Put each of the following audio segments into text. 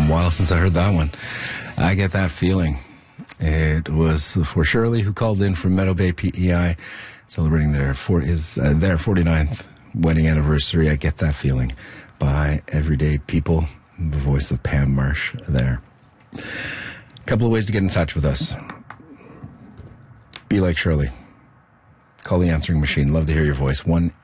a while since I heard that one. I Get That Feeling. It was for Shirley, who called in from Meadow Bay PEI, celebrating their 49th wedding anniversary. I Get That Feeling by Everyday People, the voice of Pam Marsh there. A couple of ways to get in touch with us. Be like Shirley. Call the answering machine. Love to hear your voice.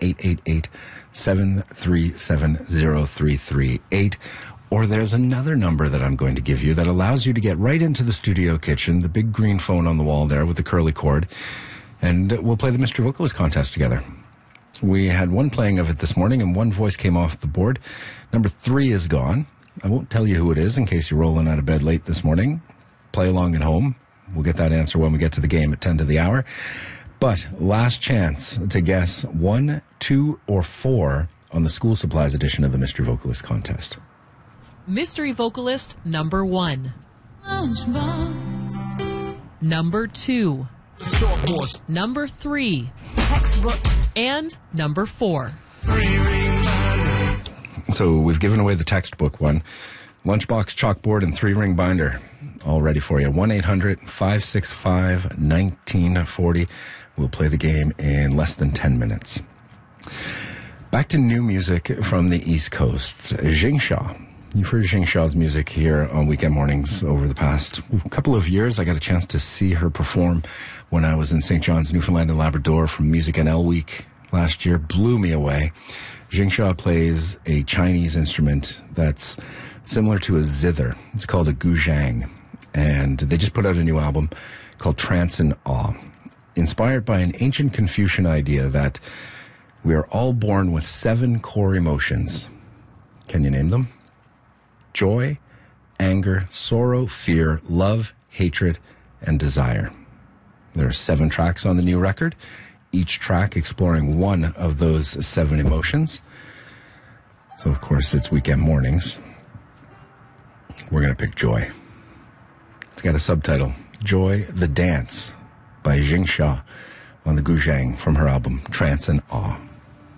1-888-737-0338. Or there's another number that I'm going to give you that allows you to get right into the studio kitchen, the big green phone on the wall there with the curly cord, and we'll play the Mystery Vocalist contest together. We had one playing of it this morning, and one voice came off the board. Number 3 is gone. I won't tell you who it is in case you're rolling out of bed late this morning. Play along at home. We'll get that answer when we get to the game at 10 to the hour. But last chance to guess 1, 2, or 4 on the school supplies edition of the Mystery Vocalist contest. Mystery Vocalist number 1. Lunchbox. Number 2. Chalkboard. Number 3. Textbook. And number 4. So we've given away the textbook one. Lunchbox, chalkboard, and 3-ring binder. All ready for you. 1-800-565-1940. We'll play the game in less than 10 minutes. Back to new music from the East Coast. Jing Shaw. You've heard Jing Shaw's music here on weekend mornings over the past couple of years. I got a chance to see her perform when I was in St. John's, Newfoundland and Labrador for Music NL Week last year. Blew me away. Jing Shaw plays a Chinese instrument that's similar to a zither. It's called a guzheng. And they just put out a new album called Trance in Awe, inspired by an ancient Confucian idea that we are all born with 7 core emotions. Can you name them? Joy, anger, sorrow, fear, love, hatred, and desire. There are 7 tracks on the new record, each track exploring one of those 7 emotions. So, of course, it's weekend mornings. We're going to pick Joy. It's got a subtitle, Joy the Dance, by Jing Shaw on the guzheng from her album Trance in Awe.